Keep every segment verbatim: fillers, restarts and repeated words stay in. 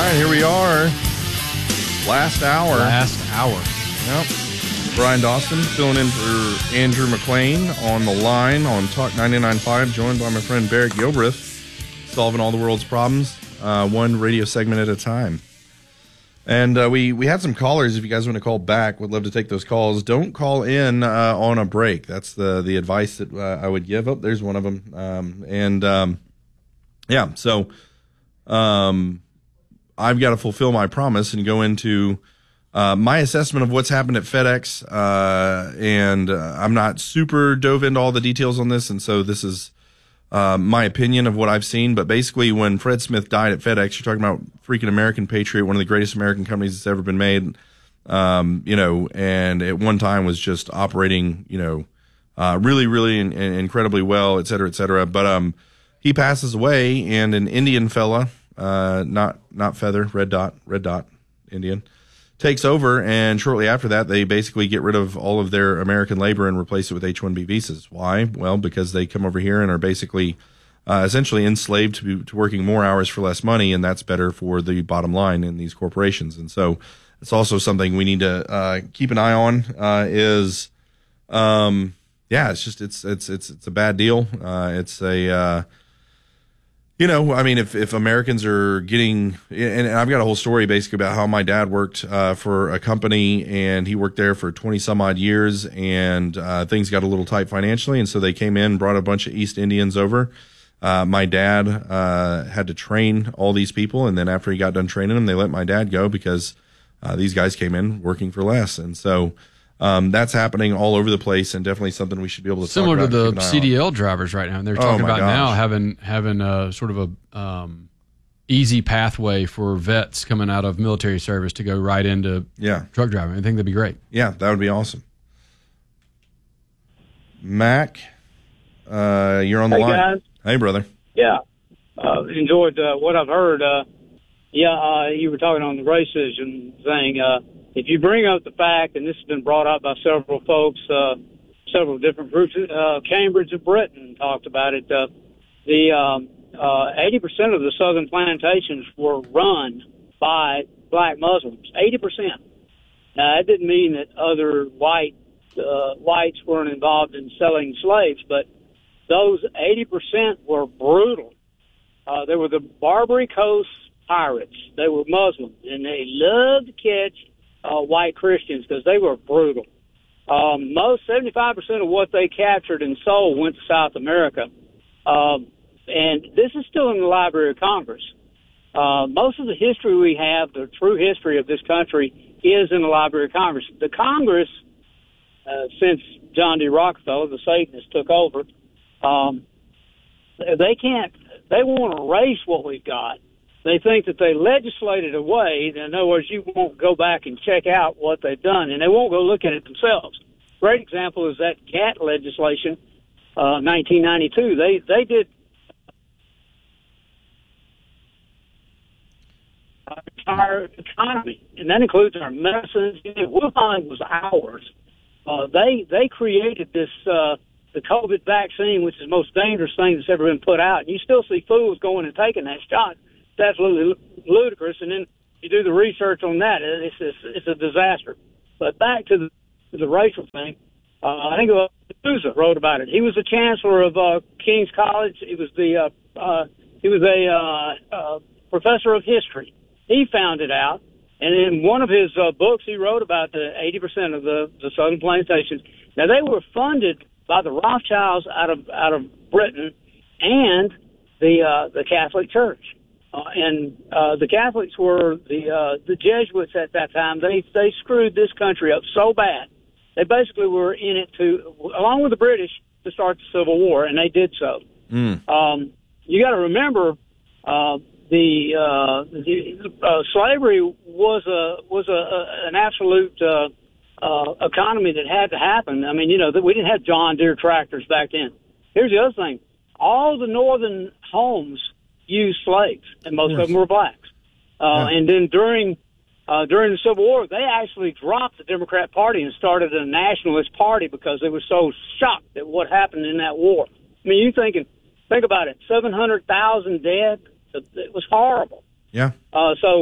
right, here we are. Last hour. Last hour. Yep. Brian Dawson filling in for Andrew McLean on the line on Talk ninety-nine point five, joined by my friend Barrett Gilbreth, solving all the world's problems, uh, one radio segment at a time. And uh, we, we had some callers. If you guys want to call back, would love to take those calls. Don't call in uh, on a break. That's the the advice that uh, I would give. Oh, there's one of them. Um, and, um, yeah, so um, I've got to fulfill my promise and go into uh, my assessment of what's happened at FedEx. Uh, and uh, I'm not super dove into all the details on this, and so this is uh, my opinion of what I've seen. But basically, when Fred Smith died at FedEx, you're talking about freaking American Patriot, one of the greatest American companies that's ever been made. Um, you know, and at one time was just operating, you know, uh, really, really in, in incredibly well, et cetera, et cetera. But um, he passes away, and an Indian fella, uh, not not Feather, Red Dot, Red Dot, Indian, takes over, and shortly after that, they basically get rid of all of their American labor and replace it with H one B visas. Why? Well, because they come over here and are basically uh, essentially enslaved to, to working more hours for less money, and that's better for the bottom line in these corporations. And so it's also something we need to uh, keep an eye on. Uh, is um, yeah, it's just it's it's it's it's a bad deal. Uh, it's a uh, You know, I mean, if, if Americans are getting, and I've got a whole story basically about how my dad worked uh, for a company, and he worked there for twenty some odd years, and uh, things got a little tight financially, and so they came in, brought a bunch of East Indians over. Uh, my dad uh, had to train all these people, and then after he got done training them, they let my dad go because uh, these guys came in working for less. And so Um, that's happening all over the place, and definitely something we should be able to Similar talk about. to the C D L drivers right now. And they're talking Oh, about gosh. now having having a sort of a um, easy pathway for vets coming out of military service to go right into yeah. truck driving. I think that'd be great. Yeah, that would be awesome. Mac, uh, you're on the Hey, line. guys. Hey, brother. Yeah, uh, enjoyed uh, what I've heard. Uh, yeah, uh, you were talking on the racism thing. Uh, if you bring up the fact, and this has been brought up by several folks, uh, several different groups, uh, Cambridge and Britain talked about it. Uh, the um, uh, eighty percent of the southern plantations were run by black Muslims. eighty percent. Now, that didn't mean that other white uh, whites weren't involved in selling slaves, but those eighty percent were brutal. Uh, they were the Barbary Coast pirates. They were Muslims, and they loved to catch uh, white Christians because they were brutal. Um, most seventy-five percent of what they captured and sold went to South America. Um, and this is still in the Library of Congress. Uh, most of the history we have, the true history of this country, is in the Library of Congress. The Congress, uh, since John D. Rockefeller, the Satanist, took over, um, they can't, they want to erase what we've got. They think that they legislated away. In other words, you won't go back and check out what they've done, and they won't go look at it themselves. Great example is that GATT legislation, uh, nineteen ninety-two. They they did our entire economy, and that includes our medicines. Wuhan was ours. Uh, they they created this uh, the COVID vaccine, which is the most dangerous thing that's ever been put out. And you still see fools going and taking that shot. It's absolutely ludicrous. And then you do the research on that, it's it's, it's a disaster. But back to the, to the racial thing, uh, I think uh, D'Souza wrote about it. He was the chancellor of uh, King's College. He was the uh, uh, he was a uh, uh, professor of history. He found it out, and in one of his uh, books, he wrote about the eighty percent of the, the southern plantations. Now, they were funded by the Rothschilds out of out of Britain and the uh, the Catholic Church. Uh, and uh, the Catholics were the uh, the Jesuits at that time. They they screwed this country up so bad. They basically were in it to, along with the British, to start the Civil War, and they did so. Mm. Um, you got to remember, uh, the, uh, the uh, slavery was a was a, a an absolute uh, uh, economy that had to happen. I mean, you know, that we didn't have John Deere tractors back then. Here's the other thing: all the northern homes used slaves, and most of them were blacks. Uh, Yeah. And then during uh, during the Civil War, they actually dropped the Democrat Party and started a nationalist party because they were so shocked at what happened in that war. I mean, you thinking, think about it, seven hundred thousand dead. It was horrible. Yeah. Uh, so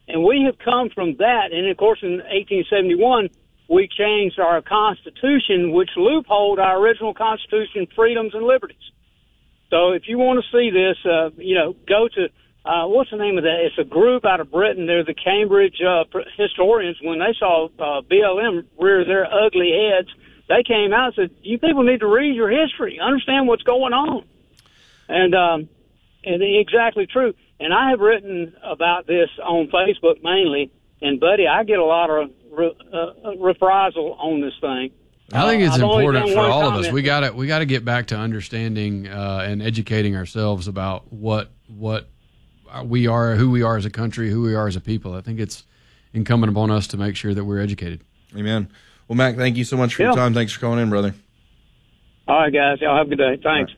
And we have come from that. And, of course, in eighteen seventy-one, we changed our Constitution, which loopholed our original Constitution freedoms and liberties. So if you want to see this, uh, you know, go to, uh, what's the name of that? It's a group out of Britain. They're the Cambridge uh, historians. When they saw uh, B L M rear their ugly heads, they came out and said, you people need to read your history, understand what's going on. And, um, and exactly true. And I have written about this on Facebook mainly. And, buddy, I get a lot of re- uh, reprisal on this thing. I think it's uh, important for all comment. of us. We got to we got to get back to understanding uh, and educating ourselves about what what we are, who we are as a country, who we are as a people. I think it's incumbent upon us to make sure that we're educated. Amen. Well, Mac, thank you so much for yeah. your time. Thanks for calling in, brother. All right, guys. Y'all have a good day. Thanks.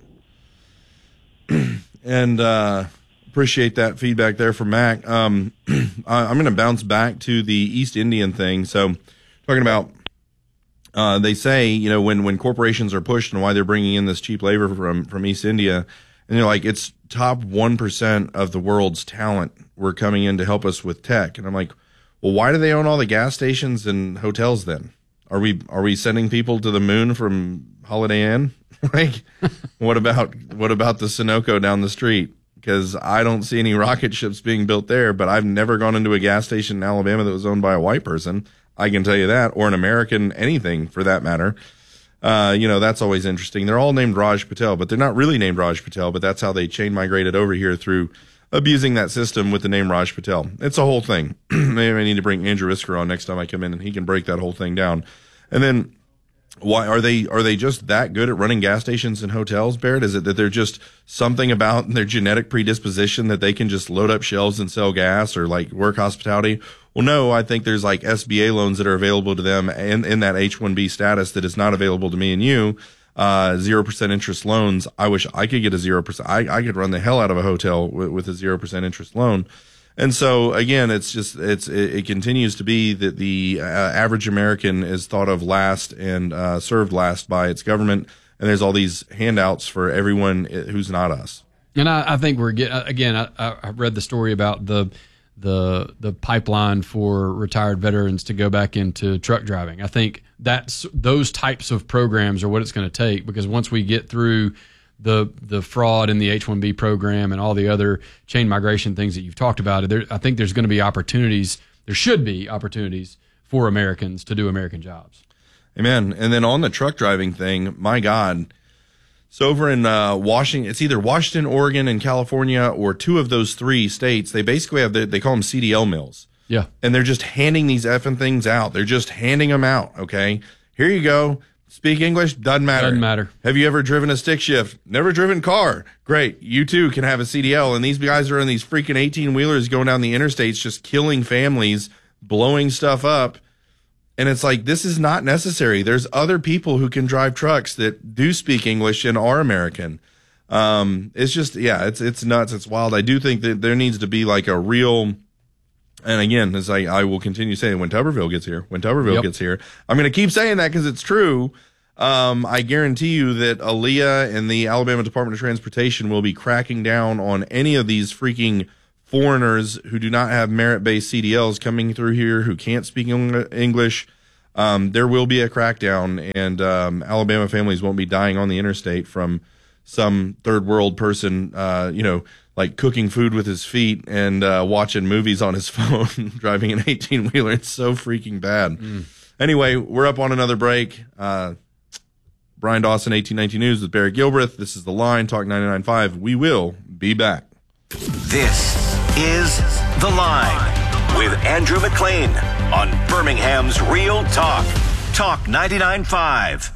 Right. And uh, appreciate that feedback there from Mac. Um, I'm going to bounce back to the East Indian thing. So talking about Uh, they say, you know, when, when corporations are pushed and why they're bringing in this cheap labor from, from East India, and they're like, it's top one percent of the world's talent we're coming in to help us with tech. And I'm like, well, why do they own all the gas stations and hotels then? Are we, are we sending people to the moon from Holiday Inn? Like, what about, what about the Sunoco down the street? Because I don't see any rocket ships being built there, but I've never gone into a gas station in Alabama that was owned by a white person. I can tell you that, or an American, anything for that matter. Uh, you know, that's always interesting. They're all named Raj Patel, but they're not really named Raj Patel, but that's how they chain migrated over here through abusing that system with the name Raj Patel. It's a whole thing. Maybe I need to bring Andrew Isker on next time I come in and he can break that whole thing down. And then why are they, are they just that good at running gas stations and hotels, Barrett? Is it that they're just something about their genetic predisposition that they can just load up shelves and sell gas or like work hospitality? Well, no, I think there's like S B A loans that are available to them in, in that H one B status that is not available to me and you. Uh, zero percent interest loans. I wish I could get a zero percent. I, I could run the hell out of a hotel with, with a zero percent interest loan. And so again, it's just, it's, it, it continues to be that the uh, average American is thought of last and, uh, served last by its government. And there's all these handouts for everyone who's not us. And I, I think we're getting, again, I, I read the story about the, the, the pipeline for retired veterans to go back into truck driving. I think that's, those types of programs are what it's going to take, because once we get through the the fraud in the H one B program and all the other chain migration things that you've talked about, there, I think there's going to be opportunities, there should be opportunities for Americans to do American jobs. Amen. And then on the truck driving thing, my God, so over in uh, Washington, it's either Washington, Oregon, and California, or two of those three states, they basically have, the, they call them C D L mills. Yeah. And they're just handing these effing things out. They're just handing them out, okay? Here you go. Speak English, doesn't matter. Doesn't matter. Have you ever driven a stick shift? Never driven car. Great. You too can have a C D L. And these guys are in these freaking eighteen wheelers going down the interstates, just killing families, blowing stuff up. And it's like, this is not necessary. There's other people who can drive trucks that do speak English and are American. Um, it's just, yeah, it's, it's nuts. It's wild. I do think that there needs to be like a real, and again, as I, I will continue saying, when Tuberville gets here, when Tuberville yep. gets here, I'm going to keep saying that because it's true. Um, I guarantee you that Aaliyah and the Alabama Department of Transportation will be cracking down on any of these freaking foreigners who do not have merit-based C D Ls coming through here, who can't speak English. Um, there will be a crackdown, and um, Alabama families won't be dying on the interstate from some third world person, uh, you know, like cooking food with his feet and uh, watching movies on his phone, driving an eighteen wheeler. It's so freaking bad. Mm. Anyway, we're up on another break. Uh, Brian Dawson, eighteen nineteen News with Barrett Gilbreth. This is The Line, Talk ninety-nine point five. We will be back. This is The Line with Andrew McLean on Birmingham's Real Talk. Talk ninety-nine point five.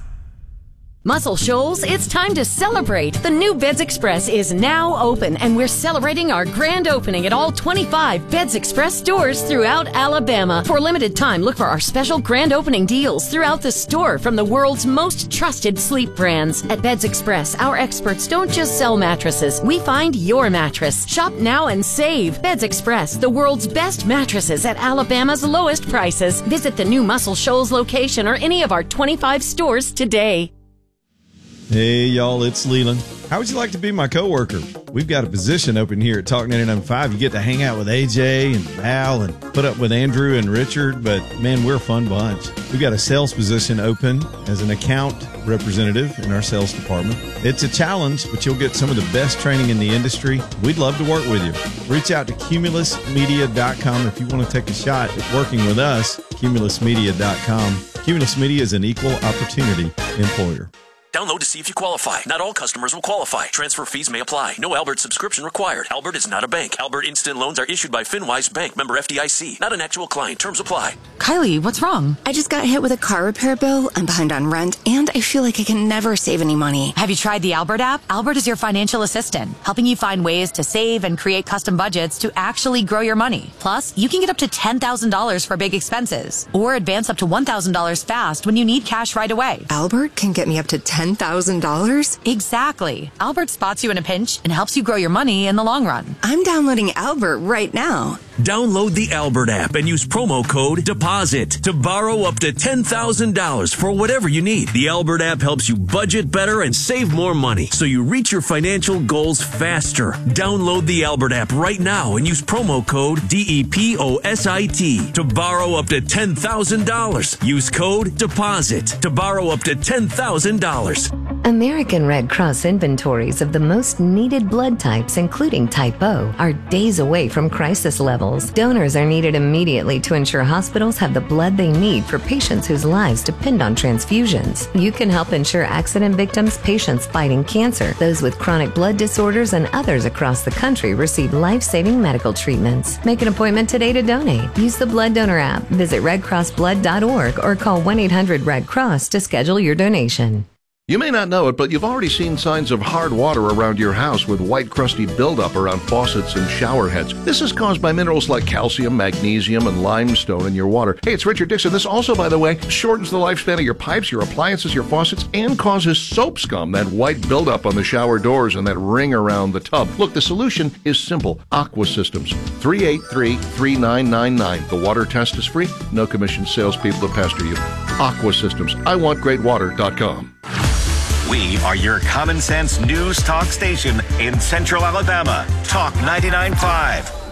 Muscle Shoals, it's time to celebrate. The new Beds Express is now open, and we're celebrating our grand opening at all twenty-five Beds Express stores throughout Alabama. For a limited time, look for our special grand opening deals throughout the store from the world's most trusted sleep brands. At Beds Express, our experts don't just sell mattresses. We find your mattress. Shop now and save. Beds Express, the world's best mattresses at Alabama's lowest prices. Visit the new Muscle Shoals location or any of our twenty-five stores today. Hey, y'all, it's Leland. How would you like to be my coworker? We've got a position open here at Talk ninety-nine point five. You get to hang out with A J and Val and put up with Andrew and Richard, but man, we're a fun bunch. We've got a sales position open as an account representative in our sales department. It's a challenge, but you'll get some of the best training in the industry. We'd love to work with you. Reach out to cumulus media dot com if you want to take a shot at working with us, cumulus media dot com. Cumulus Media is an equal opportunity employer. Download to see if you qualify. Not all customers will qualify. Transfer fees may apply. No Albert subscription required. Albert is not a bank. Albert Instant Loans are issued by FinWise Bank, member F D I C. Not an actual client. Terms apply. Kylie, what's wrong? I just got hit with a car repair bill. I'm behind on rent, and I feel like I can never save any money. Have you tried the Albert app? Albert is your financial assistant, helping you find ways to save and create custom budgets to actually grow your money. Plus, you can get up to ten thousand dollars for big expenses, or advance up to one thousand dollars fast when you need cash right away. Albert can get me up to ten thousand dollars? Exactly. Albert spots you in a pinch and helps you grow your money in the long run. I'm downloading Albert right now. Download the Albert app and use promo code DEPOSIT to borrow up to ten thousand dollars for whatever you need. The Albert app helps you budget better and save more money so you reach your financial goals faster. Download the Albert app right now and use promo code D E P O S I T to borrow up to ten thousand dollars. Use code DEPOSIT to borrow up to ten thousand dollars. American Red Cross inventories of the most needed blood types, including type O, are days away from crisis levels. Donors are needed immediately to ensure hospitals have the blood they need for patients whose lives depend on transfusions. You can help ensure accident victims, patients fighting cancer, those with chronic blood disorders, and others across the country receive life-saving medical treatments. Make an appointment today to donate. Use the Blood Donor app, visit red cross blood dot org, or call one eight hundred red cross to schedule your donation. You may not know it, but you've already seen signs of hard water around your house with white crusty buildup around faucets and shower heads. This is caused by minerals like calcium, magnesium, and limestone in your water. Hey, it's Richard Dixon. This also, by the way, shortens the lifespan of your pipes, your appliances, your faucets, and causes soap scum, that white buildup on the shower doors and that ring around the tub. Look, the solution is simple. Aqua Systems, three eight three, three nine nine nine. The water test is free. No commissioned salespeople to pester you. Aqua Systems. I want great water dot com. We are your common sense news talk station in Central Alabama. Talk ninety-nine point five.